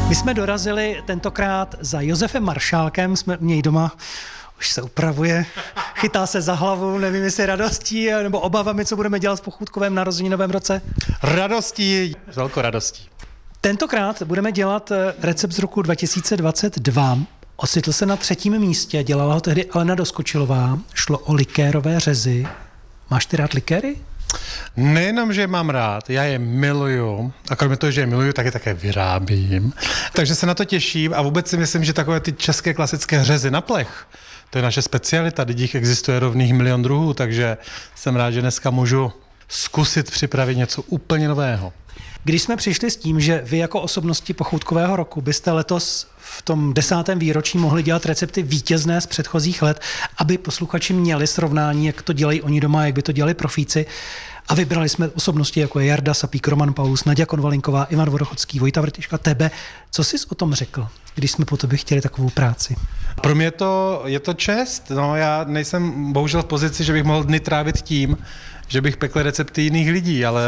My jsme dorazili tentokrát za Josefem Maršálkem, jsme u něj doma, už se upravuje, chytá se za hlavu, nevím, jestli radostí nebo obavami, co budeme dělat v Pochoutkovém narozeninovém roce. Radostí, s velkou radostí. Tentokrát budeme dělat recept z roku 2022. Ocitl se na 3. místě, dělala ho tehdy Alena Doskočilová, šlo o likérové řezy. Máš ty rád likéry? Nejenom, že je mám rád, já je miluju a kromě toho, že je miluju, tak je také vyrábím. Takže se na to těším a vůbec si myslím, že takové ty české klasické řezy na plech, to je naše specialita, teď jich existuje rovných 1 000 000 druhů, takže jsem rád, že dneska můžu zkusit připravit něco úplně nového. Když jsme přišli s tím, že vy jako osobnosti Pochoutkového roku byste letos v tom 10. výročí mohli dělat recepty vítězné z předchozích let, aby posluchači měli srovnání, jak to dělají oni doma, jak by to dělali profíci. A vybrali jsme osobnosti, jako je Jarda Sapík, Roman Paulus, Naďa Konvalinková, Ivan Vodochodský, Vojta Vrtiška, tebe. Co jsi o tom řekl, když jsme po tobě chtěli takovou práci? Pro mě je to čest. No, já nejsem bohužel v pozici, že bych mohl dny trávit tím, že bych pekl recepty jiných lidí, ale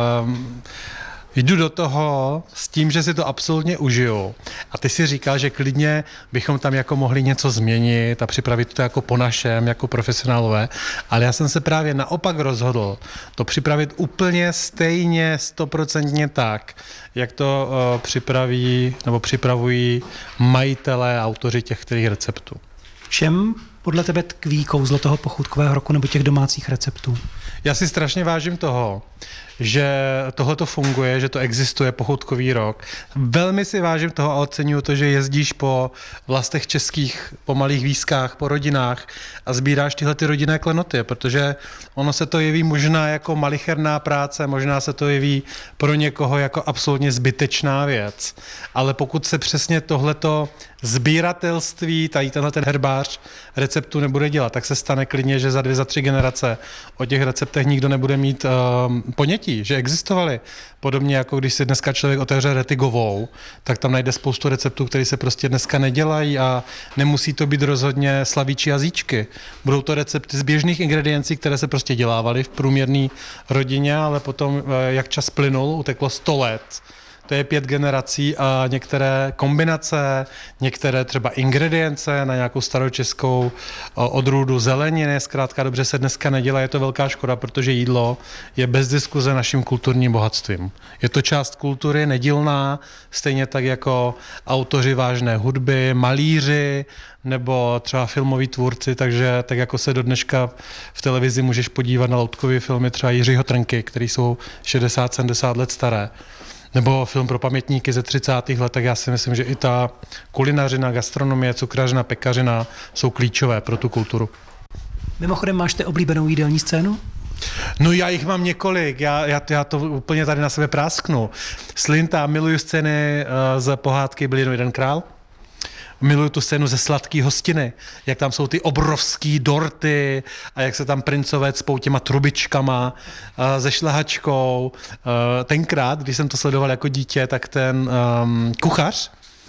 jdu do toho s tím, že si to absolutně užiju. A ty si říkal, že klidně bychom tam jako mohli něco změnit a připravit to jako po našem, jako profesionálové. Ale já jsem se právě naopak rozhodl to připravit úplně stejně, 100% tak, jak to připraví nebo připravují majitelé, autoři těch kterých receptů. V čem podle tebe tkví kouzlo toho Pochoutkového roku nebo těch domácích receptů? Já si strašně vážím toho, že tohleto funguje, že to existuje Pochoutkový rok. Velmi si vážím toho a oceňuju to, že jezdíš po vlastech českých, po malých výskách, po rodinách a sbíráš tyhle ty rodinné klenoty, protože ono se to jeví možná jako malicherná práce, možná se to jeví pro někoho jako absolutně zbytečná věc. Ale pokud se přesně tohleto sbíratelství, tady tenhle ten herbář receptu nebude dělat, tak se stane klidně, že za 2, za 3 generace o těch receptech nikdo nebude mít ponětí, že existovaly. Podobně jako když si dneska člověk otevře Retigovou, tak tam najde spoustu receptů, které se prostě dneska nedělají a nemusí to být rozhodně slavíčí jazyčky. Budou to recepty z běžných ingrediencí, které se prostě dělávaly v průměrné rodině, ale potom, jak čas plynul, uteklo 100 let. To je 5 generací a některé kombinace, některé třeba ingredience na nějakou staročeskou odrůdu zeleniny, zkrátka dobře se dneska nedělá, je to velká škoda, protože jídlo je bez diskuze naším kulturním bohatstvím. Je to část kultury nedílná, stejně tak jako autoři vážné hudby, malíři nebo třeba filmoví tvůrci, takže tak jako se do dneška v televizi můžeš podívat na loutkový filmy třeba Jiřího Trnky, který jsou 60-70 let staré. Nebo film pro pamětníky ze 30. let, tak já si myslím, že i ta kulinařina, gastronomie, cukrařina, pekařina jsou klíčové pro tu kulturu. Mimochodem, máš ty oblíbenou jídelní scénu? No já jich mám několik, já to úplně tady na sebe prásknu. Slinta, miluju scény z pohádky Byl jednou jeden král. Miluju tu scénu ze Sladký hostiny, jak tam jsou ty obrovský dorty a jak se tam princové cpou těma trubičkama, se šlehačkou. Tenkrát, když jsem to sledoval jako dítě, tak ten kuchař,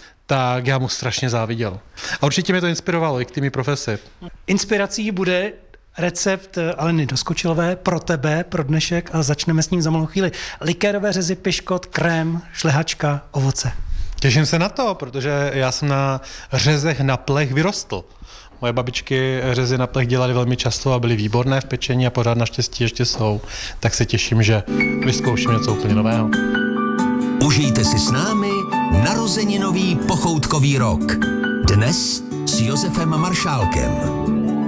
tak já mu strašně záviděl. A určitě mě to inspirovalo i k tými profesi. Inspirací bude recept Aleny Doskočilové pro tebe, pro dnešek a začneme s ním za malou chvíli. Likérové řezy, piškot, krém, šlehačka, ovoce. Těším se na to, protože já jsem na řezech na plech vyrostl. Moje babičky řezy na plech dělaly velmi často a byly výborné v pečení a pořád naštěstí ještě jsou. Tak se těším, že vyzkouším něco úplně nového. Užijte si s námi narozeninový Pochoutkový rok. Dnes s Josefem Maršálkem.